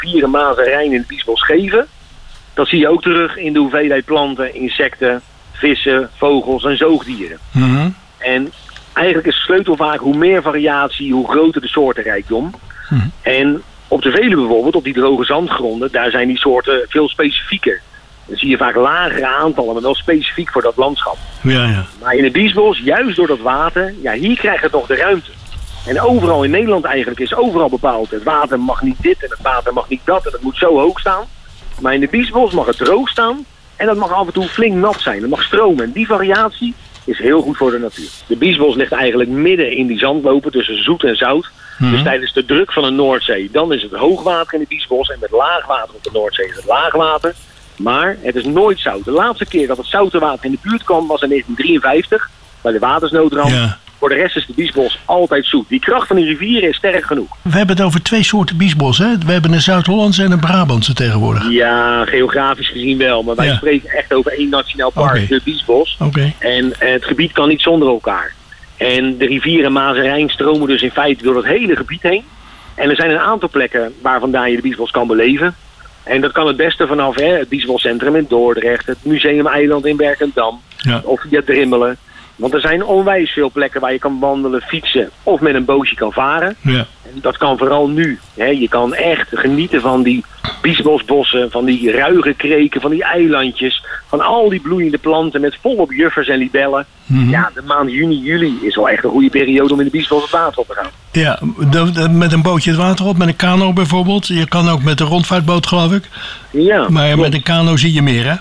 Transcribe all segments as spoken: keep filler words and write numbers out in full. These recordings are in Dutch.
rivieren, Maas en Rijn in het Biesbos geven, dat zie je ook terug in de hoeveelheid planten, insecten, vissen, vogels en zoogdieren. Mm-hmm. En eigenlijk is de sleutel vaak hoe meer variatie, hoe groter de soortenrijkdom. Mm-hmm. En op de Veluwe bijvoorbeeld, op die droge zandgronden, daar zijn die soorten veel specifieker. Dan zie je vaak lagere aantallen, maar wel specifiek voor dat landschap. Ja, ja. Maar in het Biesbos, juist door dat water, ja, hier krijgt het nog de ruimte. En overal in Nederland eigenlijk is overal bepaald. Het water mag niet dit en het water mag niet dat en het moet zo hoog staan. Maar in het Biesbos mag het droog staan en dat mag af en toe flink nat zijn. Het mag stromen en die variatie is heel goed voor de natuur. De Biesbos ligt eigenlijk midden in die zandlopen tussen zoet en zout. Mm-hmm. Dus tijdens de druk van de Noordzee, dan is het hoogwater in het Biesbos en met laagwater op de Noordzee is het laagwater. Maar het is nooit zout. De laatste keer dat het zoute water in de buurt kwam was in negentien drieënvijftig bij de watersnoodramp. Ja. Voor de rest is de Biesbos altijd zoet. Die kracht van die rivieren is sterk genoeg. We hebben het over twee soorten Biesbos, hè? We hebben een Zuid-Hollandse en een Brabantse tegenwoordig. Ja, geografisch gezien wel. Maar wij ja. spreken echt over één nationaal park, okay. de Biesbos. Okay. En het gebied kan niet zonder elkaar. En de rivieren Maas en Rijn stromen dus in feite door het hele gebied heen. En er zijn een aantal plekken waar vandaan je de Biesbos kan beleven. En dat kan het beste vanaf hè, het Biesboscentrum in Dordrecht, het Museum-eiland in Berkendam ja. of via Drimmelen. Want er zijn onwijs veel plekken waar je kan wandelen, fietsen of met een bootje kan varen. Ja. En dat kan vooral nu. Hè. Je kan echt genieten van die biesbosbossen, van die ruige kreken, van die eilandjes, van al die bloeiende planten met volop juffers en libellen. Mm-hmm. Ja, de maand juni, juli is wel echt een goede periode om in de Biesbos het water op te gaan. Ja, de, de, met een bootje het water op, met een kano bijvoorbeeld. Je kan ook met een rondvaartboot, geloof ik. Ja. Maar klopt. Met een kano zie je meer, hè?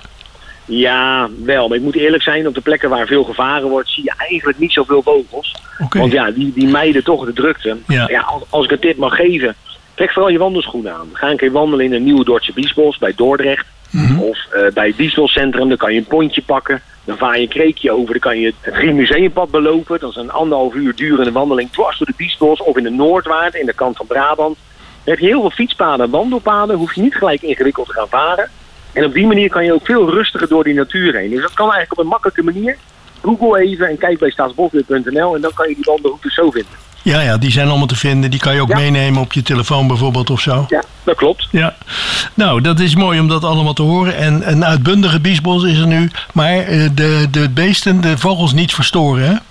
Ja, wel. Maar ik moet eerlijk zijn, op de plekken waar veel gevaren wordt, zie je eigenlijk niet zoveel vogels. Okay. Want ja, die, die mijden toch de drukte. Ja. Ja, als, als ik een tip mag geven, trek vooral je wandelschoenen aan. Ga een keer wandelen in een nieuwe Dordtse Biesbos bij Dordrecht. Mm-hmm. Of uh, bij het Biesboscentrum, dan kan je een pontje pakken. Dan vaar je een kreekje over, dan kan je het Drie Museumpad belopen. Dat is een anderhalf uur durende wandeling dwars door de Biesbos of in de Noordwaard, in de kant van Brabant. Dan heb je heel veel fietspaden en wandelpaden, hoef je niet gelijk ingewikkeld te gaan varen. En op die manier kan je ook veel rustiger door die natuur heen. Dus dat kan eigenlijk op een makkelijke manier. Google even en kijk bij staatsbosbeheer punt n l en dan kan je die wandelroutes zo vinden. Ja, ja, die zijn allemaal te vinden. Die kan je ook ja. meenemen op je telefoon bijvoorbeeld of zo. Ja, dat klopt. Ja. Nou, dat is mooi om dat allemaal te horen. En een uitbundige Biesbos is er nu. Maar de, de beesten, de vogels niet verstoren, hè?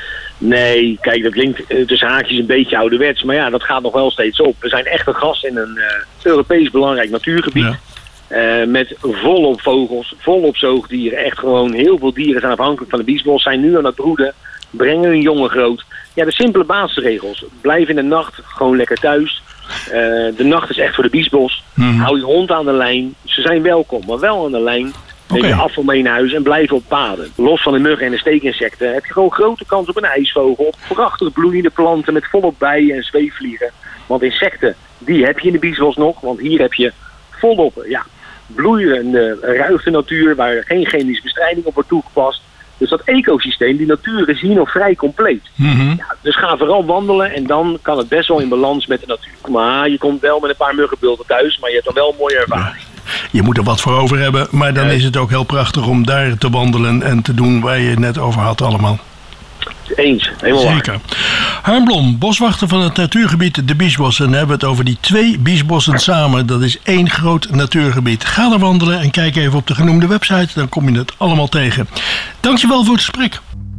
Nee, kijk, dat klinkt uh, tussen haakjes een beetje ouderwets. Maar ja, dat gaat nog wel steeds op. We zijn echt een gast in een uh, Europees belangrijk natuurgebied. Ja. Uh, met volop vogels, volop zoogdieren. Echt gewoon heel veel dieren zijn afhankelijk van de Biesbos. Zijn nu aan het broeden, brengen hun jongen groot. Ja, de simpele basisregels. Blijf in de nacht gewoon lekker thuis. Uh, de nacht is echt voor de Biesbos. Mm. Hou je hond aan de lijn. Ze zijn welkom, maar wel aan de lijn. Neem okay. je afval mee naar huis en blijf op paden. Los van de muggen en de steekinsecten heb je gewoon grote kans op een ijsvogel. Op prachtig bloeiende planten met volop bijen en zweefvliegen. Want insecten, die heb je in de Biesbos nog. Want hier heb je volop, ja, bloeiende, ruige natuur waar geen chemische bestrijding op wordt toegepast. Dus dat ecosysteem, die natuur is hier nog vrij compleet. Mm-hmm. Ja, dus ga vooral wandelen en dan kan het best wel in balans met de natuur. Maar je komt wel met een paar muggenbulten thuis, maar je hebt dan wel een mooie ervaring. Ja. Je moet er wat voor over hebben, maar dan ja. is het ook heel prachtig om daar te wandelen en te doen waar je het net over had allemaal. Eens, helemaal Zeker. Waar. Harm Blom, boswachter van het natuurgebied De Biesbossen. Dan hebben we het over die twee Biesbossen samen. Dat is één groot natuurgebied. Ga er wandelen en kijk even op de genoemde website. Dan kom je het allemaal tegen. Dankjewel voor het gesprek.